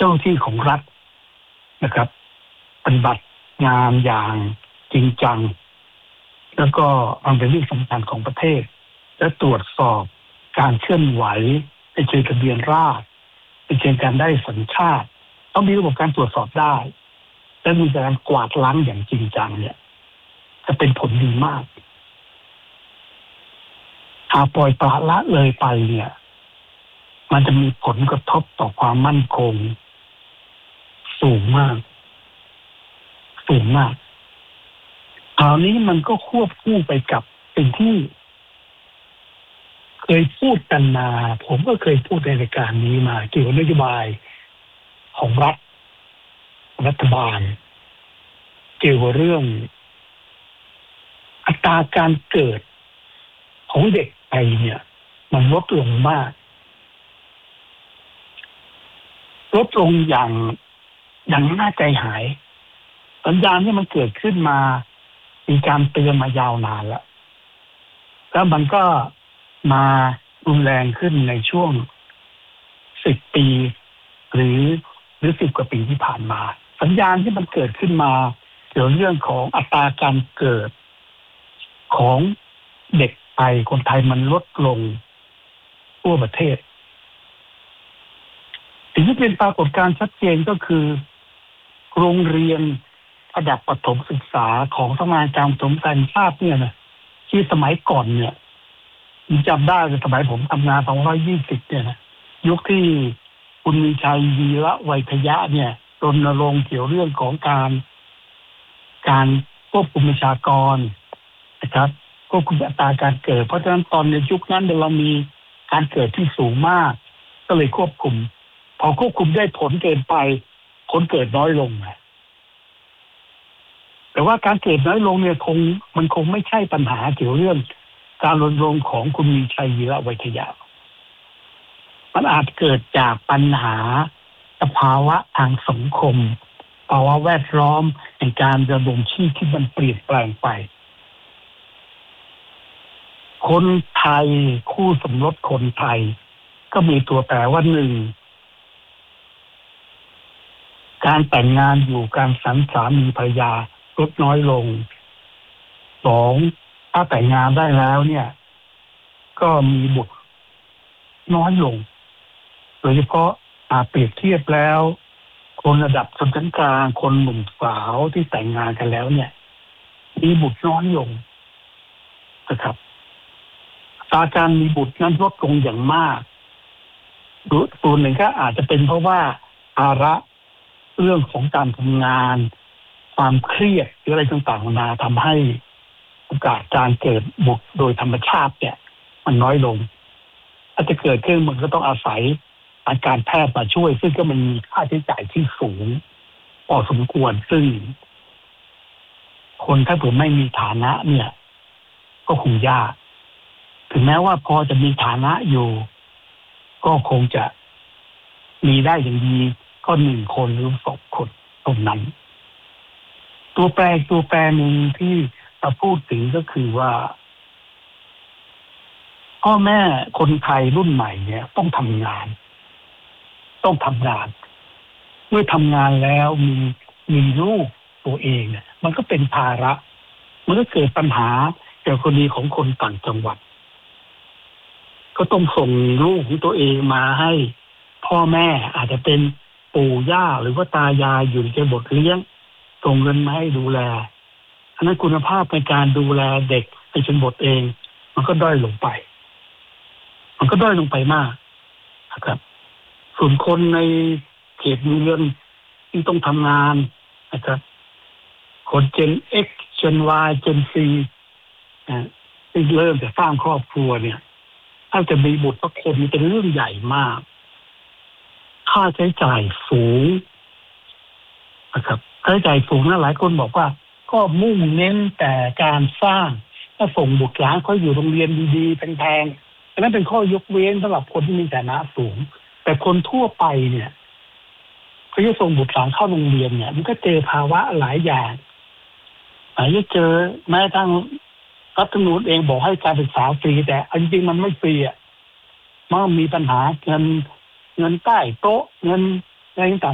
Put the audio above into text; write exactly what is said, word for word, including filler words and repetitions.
จ้าหน้าที่ของรัฐนะครับปฏิบัติงานอย่างจริงจังแล้วก็มันเป็นเรื่องสำคัญของประเทศและตรวจสอบการเคลื่อนไหวในเชิงทะเบียนราษฎร์ในเชิงการได้สัญชาติต้องมีระบบการตรวจสอบได้และมีการกวาดล้างอย่างจริงจังเนี่ยจะเป็นผลดีมากหากปล่อยปละละเลยไปเนี่ยมันจะมีผลกระทบต่อความมั่นคงสูงมากสูงมากคราวนี้มันก็ควบคู่ไปกับสิ่งที่เคยพูดกันมาผมก็เคยพูดในรายการนี้มาเกี่ยวกับนโยบายของรัฐรัฐบาลเกี่ยวกับเรื่องอัตราการเกิดของเด็กไทยเนี่ยมันลดลงมากลดลงอย่างอย่างน่าใจหายสัญญาณที่มันเกิดขึ้นมามีการเตือนมายาวนานแล้วแล้วมันก็มารุนแรงขึ้นในช่วงสิบปีหรือหรือสิบกว่าปีที่ผ่านมาสัญญาณที่มันเกิดขึ้นมาเกี่ยวเรื่องของอัตราการเกิดของเด็กไทยคนไทยมันลดลงทั่วประเทศสิ่งที่เป็นปรากฏการณ์ชัดเจนก็คือโรงเรียนระดับประถมศึกษาของสำนักงานการศึกษาแห่งชาติเนี่ยนะที่สมัยก่อนเนี่ยผมจำได้ในสมัยผมทำงานสองร้อยยี่สิบเนี่ยนะยุคที่คุณมีชัยวีระไวยทยะเนี่ยรณรงค์เกี่ยวเรื่องของการการควบคุมประชากรนะครับควบคุมอัตราการเกิดเพราะฉะนั้นตอนในยุคนั้นเรามีการเกิดที่สูงมากก็เลยควบคุมพอควบคุมได้ผลเกินไปผลเกิดน้อยลงนะแต่ว่าการเกิดน้อยลงเนี่ยคงมันคงไม่ใช่ปัญหาเกี่ยวเรื่องการรณรงค์ของคุณมีชัยวีระไวยทยะมันอาจเกิดจากปัญหาสภาวะทางสังคมภาวะแวดล้อมในการดำรงชีพที่มันเปลี่ยนแปลงไปคนไทยคู่สมรสคนไทยก็มีตัวแปรว่าหนึ่งการแต่งงานอยู่การสังสามีภรรยาลดน้อยลงสองถ้าแต่งงานได้แล้วเนี่ยก็มีบุตรน้อยลงโดยเฉพาะอาเปรียบเทียบแล้วคนระดับชนชั้นกลางคนหนุ่มสาวที่แต่งงานกันแล้วเนี่ยมีบุตรน้อยลงนะครับอัตราการมีบุตรนั้นลดลงอย่างมากส่วนหนึ่งก็อาจจะเป็นเพราะว่าภาระเรื่องของการทำงานความเครียดหรืออะไรต่างๆนานาทำให้โอกาสการเกิดบุตรโดยธรรมชาติเนี่ยมันน้อยลงถ้าจะเกิดขึ้นมันก็ต้องอาศัยการแพทย์มาช่วยซึ่งก็มันมีค่าใช้จ่ายที่สูงพอสมควรซึ่งคนถ้าเผื่อไม่มีฐานะเนี่ยก็คงยากถึงแม้ว่าพอจะมีฐานะอยู่ก็คงจะมีได้อย่างดีก็หนึ่งคนหรือสองคนตรงนั้นตัวแปรตัวแปรหนึ่งที่เราพูดถึงก็คือว่าพ่อแม่คนไทยรุ่นใหม่เนี่ยต้องทำงานต้องทำงานเมื่อทำงานแล้วมีมีลูกตัวเองเนี่ยมันก็เป็นภาระมันก็เกิดปัญหาเกี่ยวกับกรณีของคนต่างจังหวัดก็ต้องส่งลูกของตัวเองมาให้พ่อแม่อาจจะเป็นปู่ย่าหรือว่าตายายอยู่ในบทเลี้ยงส่งเงินมาให้ดูแลอันนั้นคุณภาพในการดูแลเด็กในชนบทเองมันก็ด้อยลงไปมันก็ด้อยลงไปมากนะครับส่วนคนในเขตเมืองที่ต้องทำงานนะครับคนเจน X เจน Y เจน ซี นะที่เริ่มจะสร้างครอบครัวเนี่ยถ้าจะมีบุตรสักคนมันเป็นเรื่องใหญ่มากค่าใช้จ่ายสูงนะครับค่าใช้จ่ายสูงนะหลายคนบอกว่าก็มุ่งเน้นแต่การสร้างถ้าส่งบุตรหลานเขาอยู่โรงเรียนดีๆแพงๆอันนั้นเป็นข้อยกเว้นสำหรับคนที่มีฐานะสูงแต่คนทั่วไปเนี่ยเขาจะส่งบุตรหลานเข้าโรงเรียนเนี่ยมันก็เจอภาวะหลายอย่างอาจจะเจอแม้ทั้งรัฐธรรมนูญเองบอกให้การศึกษาฟรีแต่จริงๆมันไม่ฟรีอ่ะมันมีปัญหาเงินเงินใต้โต๊ะเงินอะไรต่าง